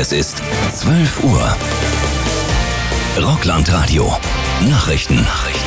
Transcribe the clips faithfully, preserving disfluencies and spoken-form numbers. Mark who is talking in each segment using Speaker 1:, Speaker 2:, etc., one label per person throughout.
Speaker 1: Es ist zwölf Uhr. Rockland-Radio. Nachrichten. Nachrichten.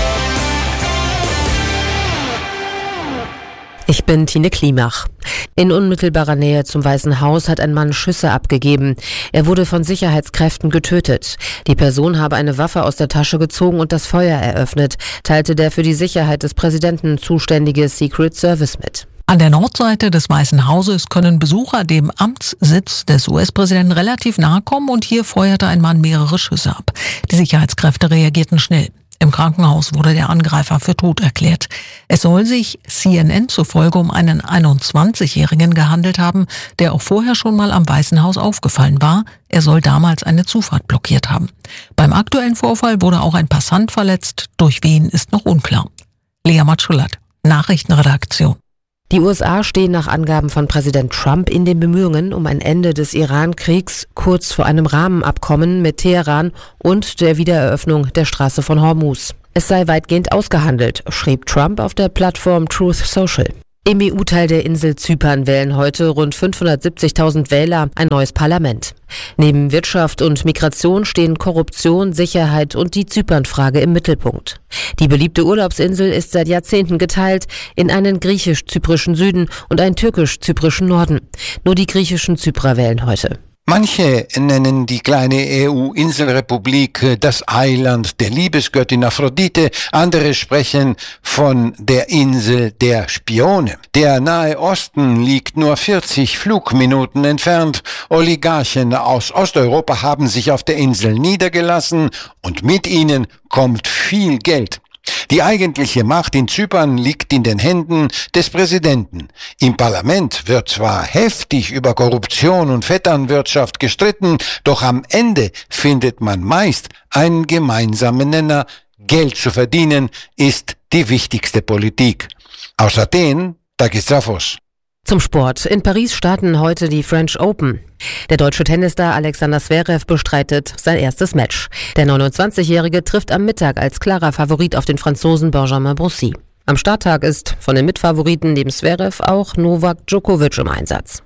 Speaker 2: Ich bin Tine Klimach. In unmittelbarer Nähe zum Weißen Haus hat ein Mann Schüsse abgegeben. Er wurde von Sicherheitskräften getötet. Die Person habe eine Waffe aus der Tasche gezogen und das Feuer eröffnet, teilte der für die Sicherheit des Präsidenten zuständige Secret Service mit.
Speaker 3: An der Nordseite des Weißen Hauses können Besucher dem Amtssitz des U S-Präsidenten relativ nahe kommen und hier feuerte ein Mann mehrere Schüsse ab. Die Sicherheitskräfte reagierten schnell. Im Krankenhaus wurde der Angreifer für tot erklärt. Es soll sich C N N zufolge um einen einundzwanzigjährigen gehandelt haben, der auch vorher schon mal am Weißen Haus aufgefallen war. Er soll damals eine Zufahrt blockiert haben. Beim aktuellen Vorfall wurde auch ein Passant verletzt. Durch wen ist noch unklar. Lea Matschulat, Nachrichtenredaktion.
Speaker 2: Die U S A stehen nach Angaben von Präsident Trump in den Bemühungen um ein Ende des Iran-Kriegs kurz vor einem Rahmenabkommen mit Teheran und der Wiedereröffnung der Straße von Hormuz. Es sei weitgehend ausgehandelt, schrieb Trump auf der Plattform Truth Social. Im E U-Teil der Insel Zypern wählen heute rund fünfhundertsiebzigtausend Wähler ein neues Parlament. Neben Wirtschaft und Migration stehen Korruption, Sicherheit und die Zypernfrage im Mittelpunkt. Die beliebte Urlaubsinsel ist seit Jahrzehnten geteilt in einen griechisch-zyprischen Süden und einen türkisch-zyprischen Norden. Nur die griechischen Zyprer wählen heute.
Speaker 4: Manche nennen die kleine E U-Inselrepublik das Eiland der Liebesgöttin Aphrodite, andere sprechen von der Insel der Spione. Der Nahe Osten liegt nur vierzig Flugminuten entfernt. Oligarchen aus Osteuropa haben sich auf der Insel niedergelassen und mit ihnen kommt viel Geld. Die eigentliche Macht in Zypern liegt in den Händen des Präsidenten. Im Parlament wird zwar heftig über Korruption und Vetternwirtschaft gestritten, doch am Ende findet man meist einen gemeinsamen Nenner. Geld zu verdienen ist die wichtigste Politik. Aus Athen, Takis Zaphos.
Speaker 2: Zum Sport. In Paris starten heute die French Open. Der deutsche Tennisstar Alexander Zverev bestreitet sein erstes Match. Der neunundzwanzigjährige trifft am Mittag als klarer Favorit auf den Franzosen Benjamin Bonzi. Am Starttag ist von den Mitfavoriten neben Zverev auch Novak Djokovic im Einsatz.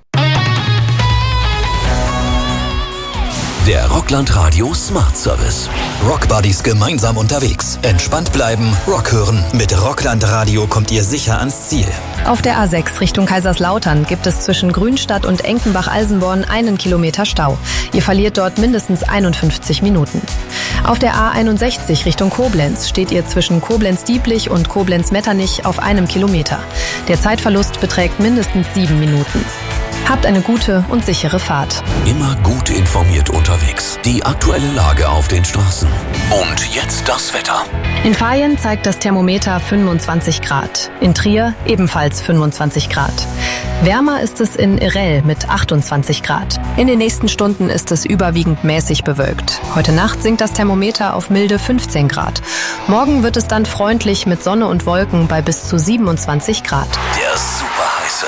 Speaker 1: Der Rockland-Radio Smart Service. Rockbuddies gemeinsam unterwegs. Entspannt bleiben, Rock hören. Mit Rockland-Radio kommt ihr sicher ans Ziel.
Speaker 5: Auf der A sechs Richtung Kaiserslautern gibt es zwischen Grünstadt und Enkenbach-Alsenborn einen Kilometer Stau. Ihr verliert dort mindestens einundfünfzig Minuten. Auf der A einundsechzig Richtung Koblenz steht ihr zwischen Koblenz-Dieblich und Koblenz-Metternich auf einem Kilometer. Der Zeitverlust beträgt mindestens sieben Minuten. Habt eine gute und sichere Fahrt.
Speaker 1: Immer gut informiert unterwegs. Die aktuelle Lage auf den Straßen. Und jetzt das Wetter.
Speaker 5: In Vaihingen zeigt das Thermometer fünfundzwanzig Grad. In Trier ebenfalls fünfundzwanzig Grad. Wärmer ist es in Irel mit achtundzwanzig Grad. In den nächsten Stunden ist es überwiegend mäßig bewölkt. Heute Nacht sinkt das Thermometer auf milde fünfzehn Grad. Morgen wird es dann freundlich mit Sonne und Wolken bei bis zu siebenundzwanzig Grad.
Speaker 1: Der superheiße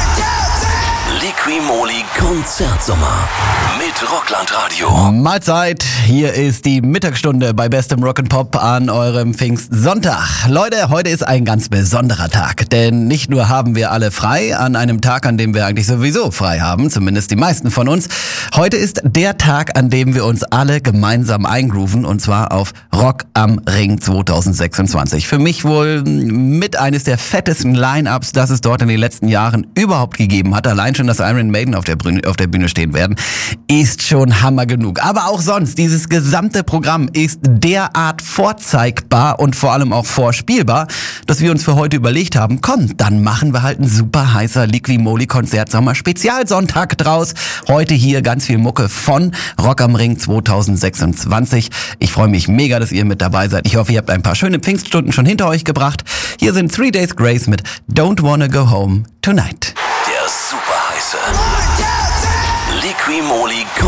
Speaker 1: Liqui-Moly Konzertsommer mit Rockland-Radio.
Speaker 6: Mahlzeit, hier ist die Mittagsstunde bei Bestem Rock'n'Pop an eurem Pfingstsonntag. Leute, heute ist ein ganz besonderer Tag, denn nicht nur haben wir alle frei an einem Tag, an dem wir eigentlich sowieso frei haben, zumindest die meisten von uns. Heute ist der Tag, an dem wir uns alle gemeinsam eingrooven, und zwar auf Rock am Ring zweitausendsechsundzwanzig. Für mich wohl mit eines der fettesten Line-Ups, das es dort in den letzten Jahren überhaupt gegeben hat. Allein schon, dass Iron Maiden auf der Bühne, auf der Bühne stehen werden, ist schon Hammer genug. Aber auch sonst, dieses gesamte Programm ist derart vorzeigbar und vor allem auch vorspielbar, dass wir uns für heute überlegt haben, komm, dann machen wir halt ein super heißer Liqui-Moly Konzertsommer Spezialsonntag draus. Heute hier ganz viel Mucke von Rock am Ring zweitausendsechsundzwanzig. Ich freue mich mega, dass ihr mit dabei seid. Ich hoffe, ihr habt ein paar schöne Pfingststunden schon hinter euch gebracht. Hier sind Three Days Grace mit Don't Wanna Go Home Tonight.
Speaker 1: Der superheiße Liqui-Moly